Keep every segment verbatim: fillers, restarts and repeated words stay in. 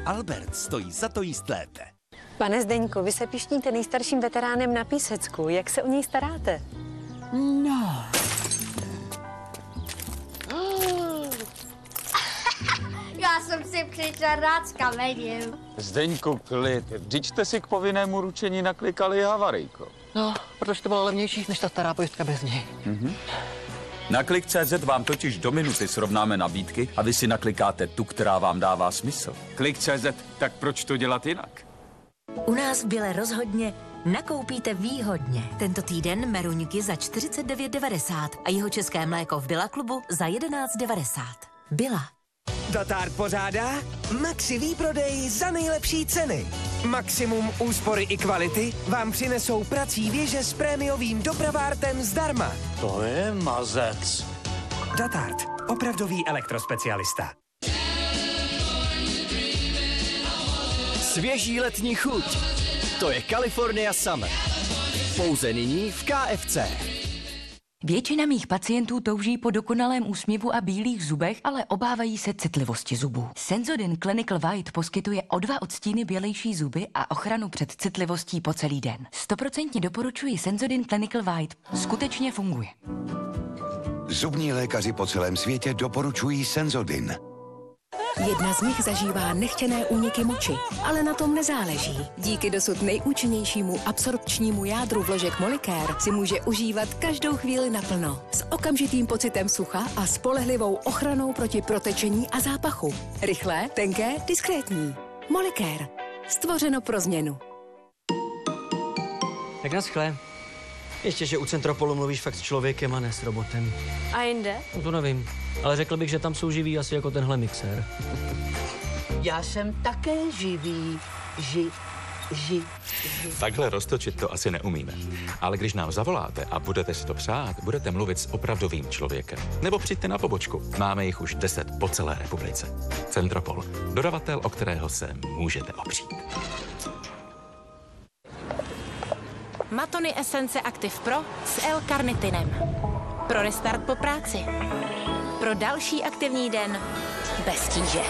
Albert stojí za to jíst lépe. Pane Zdeňku, vy se pišníte nejstarším veteránem na Písecku. Jak se o něj staráte? No. Já jsem si přišla rád s kamerou. Zdeňku, klid. Vždyť jste si k povinnému ručení naklikali havarijko. No, protože to bylo levnější než ta stará pojistka bez něj. Mhm. Na Klik tečka cé zet vám totiž do minuty srovnáme nabídky a vy si naklikáte tu, která vám dává smysl. Klik tečka cé zet, tak proč to dělat jinak? U nás v Bile rozhodně nakoupíte výhodně. Tento týden meruňky za čtyřicet devět devadesát a jeho české mléko v Billa klubu za jedenáct devadesát. Billa. Datard pořádá Maxi výprodej za nejlepší ceny. Maximum úspory i kvality vám přinesou prací věže s prémiovým dopravártem zdarma. To je mazec. Datard, opravdový elektrospecialista. Svěží letní chuť. To je California Summer. Pouze nyní v K F C. Většina mých pacientů touží po dokonalém úsměvu a bílých zubech, ale obávají se citlivosti zubů. Sensodyne Clinical White poskytuje o dva odstíny bělejší zuby a ochranu před citlivostí po celý den. Stoprocentně doporučuji Sensodyne Clinical White. Skutečně funguje. Zubní lékaři po celém světě doporučují Sensodyne. Jedna z nich zažívá nechtěné úniky moči, ale na tom nezáleží. Díky dosud nejúčinnějšímu absorpčnímu jádru vložek Molicare si může užívat každou chvíli naplno. S okamžitým pocitem sucha a spolehlivou ochranou proti protečení a zápachu. Rychlé, tenké, diskrétní. Molicare. Stvořeno pro změnu. Tak naschle. Ještě, že u Centropolu mluvíš fakt s člověkem a ne s robotem. A jinde? No to nevím, ale řekl bych, že tam jsou živí asi jako tenhle mixér. Já jsem také živý. Ži, ži, ži. Takhle roztočit to asi neumíme. Ale když nám zavoláte a budete si to přát, budete mluvit s opravdovým člověkem. Nebo přijďte na pobočku. Máme jich už deset po celé republice. Centropol. Dodavatel, o kterého se můžete opřít. Matony Essence Active Pro s L-karnitinem. Pro restart po práci. Pro další aktivní den bez tíže.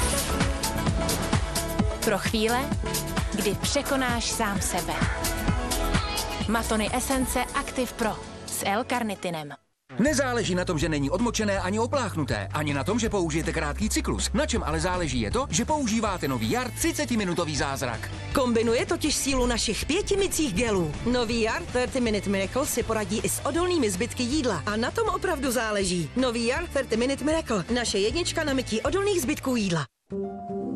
Pro chvíle, kdy překonáš sám sebe. Matony Essence Active Pro s L-karnitinem. Nezáleží na tom, že není odmočené ani opláchnuté, ani na tom, že použijete krátký cyklus. Na čem ale záleží je to, že používáte nový Jar třicetiminutový zázrak. Kombinuje totiž sílu našich pěti mycích gelů. Nový Jar třicet Minute Miracle si poradí i s odolnými zbytky jídla. A na tom opravdu záleží. Nový Jar třicet Minute Miracle. Naše jednička na mytí odolných zbytků jídla.